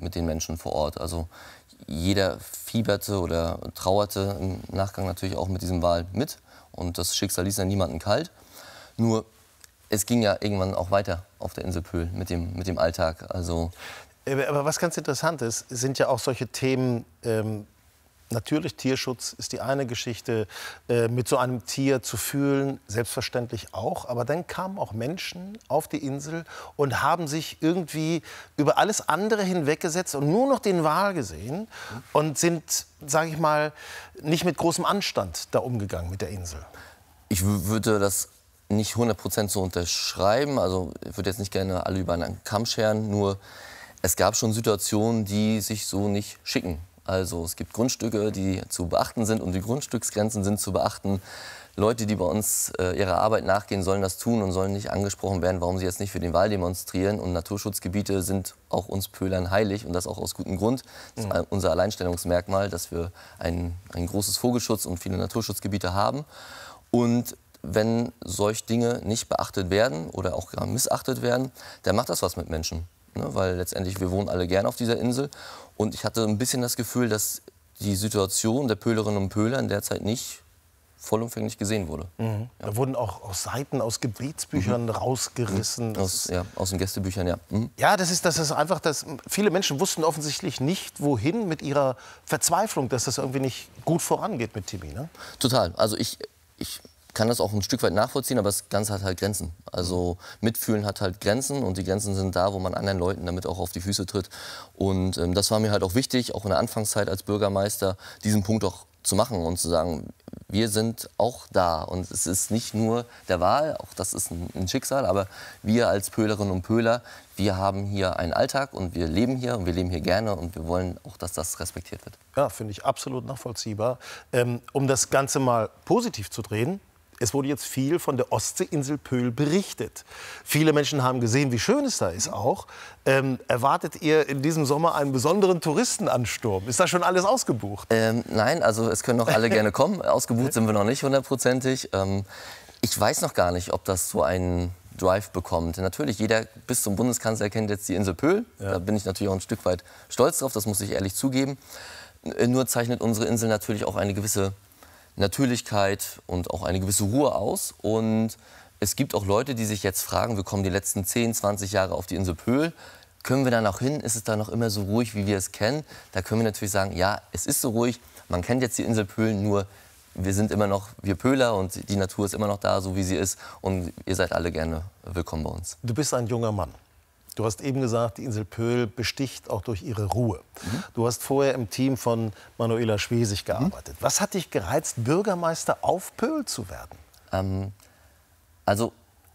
mit den Menschen vor Ort. Also jeder fieberte oder trauerte im Nachgang natürlich auch mit diesem Wal mit. Und das Schicksal ließ ja niemanden kalt. Nur es ging ja irgendwann auch weiter auf der Insel Pöhl mit dem Alltag. Also aber was ganz interessant ist, sind ja auch solche Themen, natürlich Tierschutz ist die eine Geschichte, mit so einem Tier zu fühlen, selbstverständlich auch. Aber dann kamen auch Menschen auf die Insel und haben sich irgendwie über alles andere hinweggesetzt und nur noch den Wal gesehen und sind, sage ich mal, nicht mit großem Anstand da umgegangen mit der Insel. ich würde das nicht 100% so unterschreiben. Also ich würde jetzt nicht gerne alle über einen Kamm scheren. Nur es gab schon Situationen, die sich so nicht schicken. Also es gibt Grundstücke, die zu beachten sind und die Grundstücksgrenzen sind zu beachten. Leute, die bei uns ihrer Arbeit nachgehen, sollen das tun und sollen nicht angesprochen werden, warum sie jetzt nicht für den Wal demonstrieren. Und Naturschutzgebiete sind auch uns Pöhlern heilig und das auch aus gutem Grund. Das ist unser Alleinstellungsmerkmal, dass wir ein großes Vogelschutz und viele Naturschutzgebiete haben. Und wenn solche Dinge nicht beachtet werden oder auch gar missachtet werden, dann macht das was mit Menschen. Ne? Weil letztendlich, wir wohnen alle gern auf dieser Insel. Und ich hatte ein bisschen das Gefühl, dass die Situation der Pöhlerinnen und Pöhler in der Zeit nicht vollumfänglich gesehen wurde. Ja. Da wurden auch Seiten aus Gebetsbüchern rausgerissen. Aus den Gästebüchern, ja. Ja, das ist einfach, viele Menschen wussten offensichtlich nicht, wohin mit ihrer Verzweiflung, dass das irgendwie nicht gut vorangeht mit Timmy. Ne? Total. Also ich kann das auch ein Stück weit nachvollziehen, aber das Ganze hat halt Grenzen. Also Mitfühlen hat halt Grenzen und die Grenzen sind da, wo man anderen Leuten damit auch auf die Füße tritt. Und das war mir halt auch wichtig, auch in der Anfangszeit als Bürgermeister, diesen Punkt auch zu machen und zu sagen, wir sind auch da. Und es ist nicht nur der Wal, auch das ist ein Schicksal, aber wir als Pöhlerinnen und Pöhler, wir haben hier einen Alltag und wir leben hier und wir leben hier gerne und wir wollen auch, dass das respektiert wird. Ja, finde ich absolut nachvollziehbar. Um das Ganze mal positiv zu drehen, es wurde jetzt viel von der Ostseeinsel Pöhl berichtet. Viele Menschen haben gesehen, wie schön es da ist auch. Erwartet ihr in diesem Sommer einen besonderen Touristenansturm? Ist da schon alles ausgebucht? Nein, also es können noch alle gerne kommen. Ausgebucht sind wir noch nicht hundertprozentig. Ich weiß noch gar nicht, ob das so einen Drive bekommt. Natürlich, jeder bis zum Bundeskanzler kennt jetzt die Insel Pöhl. Ja. Da bin ich natürlich auch ein Stück weit stolz drauf, das muss ich ehrlich zugeben. Nur zeichnet unsere Insel natürlich auch eine gewisse Natürlichkeit und auch eine gewisse Ruhe aus. Und es gibt auch Leute, die sich jetzt fragen, wir kommen die letzten 10, 20 Jahre auf die Insel Pöhl. Können wir da noch hin? Ist es da noch immer so ruhig, wie wir es kennen? Da können wir natürlich sagen, ja, es ist so ruhig. Man kennt jetzt die Insel Pöhl, nur wir sind immer noch wir Pöhler und die Natur ist immer noch da, so wie sie ist. Und ihr seid alle gerne willkommen bei uns. Du bist ein junger Mann. Du hast eben gesagt, die Insel Pöhl besticht auch durch ihre Ruhe. Du hast vorher im Team von Manuela Schwesig gearbeitet. Was hat dich gereizt, Bürgermeister auf Pöhl zu werden? Also,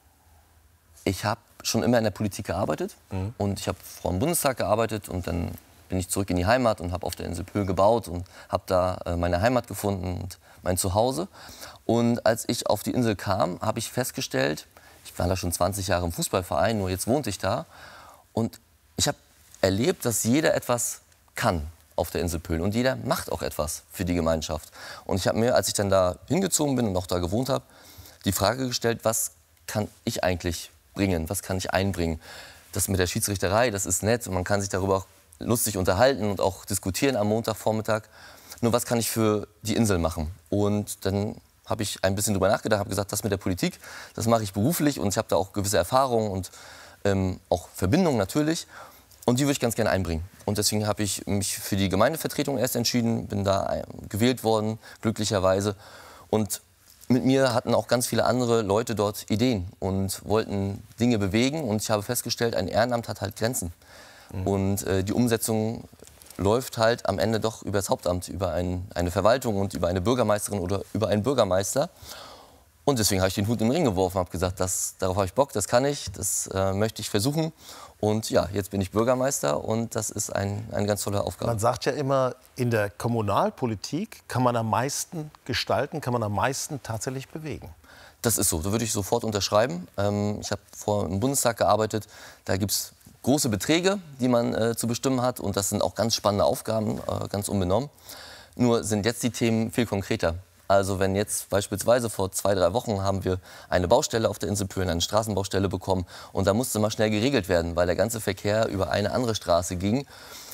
ich habe schon immer in der Politik gearbeitet. Und ich habe vor dem Bundestag gearbeitet. Und dann bin ich zurück in die Heimat und habe auf der Insel Pöhl gebaut. Und habe da meine Heimat gefunden und mein Zuhause. Und als ich auf die Insel kam, habe ich festgestellt, ich war da schon 20 Jahre im Fußballverein, nur jetzt wohnte ich da. Und ich habe erlebt, dass jeder etwas kann auf der Insel Pöhl. Und jeder macht auch etwas für die Gemeinschaft. Und ich habe mir, als ich dann da hingezogen bin und auch da gewohnt habe, die Frage gestellt, was kann ich eigentlich bringen? Was kann ich einbringen? Das mit der Schiedsrichterei, das ist nett. Und man kann sich darüber auch lustig unterhalten und auch diskutieren am Montagvormittag. Nur was kann ich für die Insel machen? Und dann habe ich ein bisschen drüber nachgedacht, habe gesagt, das mit der Politik, das mache ich beruflich und ich habe da auch gewisse Erfahrungen und auch Verbindungen natürlich und die würde ich ganz gerne einbringen. Und deswegen habe ich mich für die Gemeindevertretung erst entschieden, bin da gewählt worden, glücklicherweise. Und mit mir hatten auch ganz viele andere Leute dort Ideen und wollten Dinge bewegen und ich habe festgestellt, ein Ehrenamt hat halt Grenzen. Und die Umsetzung läuft halt am Ende doch über das Hauptamt, über eine Verwaltung und über eine Bürgermeisterin oder über einen Bürgermeister. Und deswegen habe ich den Hut in den Ring geworfen, habe gesagt, darauf habe ich Bock, das kann ich, das möchte ich versuchen. Und ja, jetzt bin ich Bürgermeister und das ist eine ganz tolle Aufgabe. Man sagt ja immer, in der Kommunalpolitik kann man am meisten gestalten, kann man am meisten tatsächlich bewegen. Das ist so, da würde ich sofort unterschreiben. Ich habe vorher im Bundestag gearbeitet, da gibt es große Beträge, die man zu bestimmen hat. Und das sind auch ganz spannende Aufgaben, ganz unbenommen. Nur sind jetzt die Themen viel konkreter. Also wenn jetzt beispielsweise vor 2, 3 Wochen haben wir eine Baustelle auf der Insel Pöhl, eine Straßenbaustelle bekommen. Und da musste mal schnell geregelt werden, weil der ganze Verkehr über eine andere Straße ging.